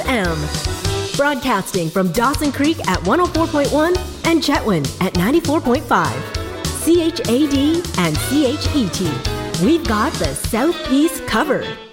FM. Broadcasting from Dawson Creek at 104.1 and Chetwynd at 94.5. CHAD and CHET. We've got the Southeast covered.